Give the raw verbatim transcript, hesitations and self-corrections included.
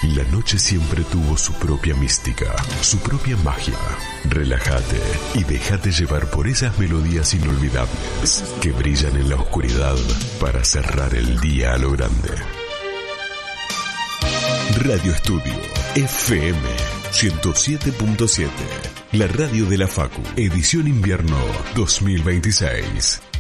La noche siempre tuvo su propia mística, su propia magia. Relájate y déjate llevar por esas melodías inolvidables que brillan en la oscuridad para cerrar el día a lo grande. Radio Estudio F M ciento siete punto siete, la radio de la Facu, edición invierno dos mil veintiséis.